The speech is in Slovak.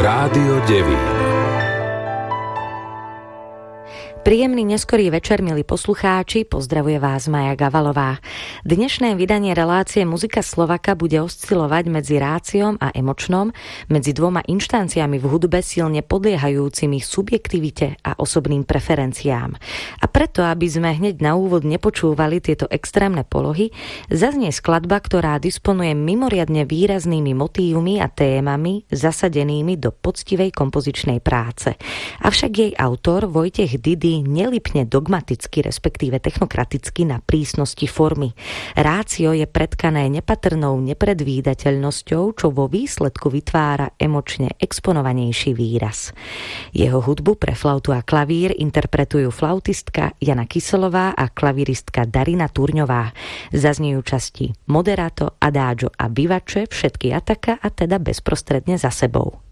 Rádio Devín. Príjemný neskorý večer, milí poslucháči, pozdravuje vás Maja Gavalová. Dnešné vydanie relácie Muzika Slovaka bude oscilovať medzi ráciom a emočnom, medzi dvoma inštanciami v hudbe silne podliehajúcimi subjektivite a osobným preferenciám. A preto, aby sme hneď na úvod nepočúvali tieto extrémne polohy, zaznie skladba, ktorá disponuje mimoriadne výraznými motívmi a témami zasadenými do poctivej kompozičnej práce. Avšak jej autor Vojtech Didy nelipne dogmaticky, respektíve technokraticky na prísnosti formy. Rácio je pretkané nepatrnou nepredvídateľnosťou, čo vo výsledku vytvára emočne exponovanejší výraz. Jeho hudbu pre flautu a klavír interpretujú flautistka Jana Kyselová a klavíristka Darina Turňová. Zaznejú časti Moderato, Adagio a Vivace, všetky ataka a teda bezprostredne za sebou.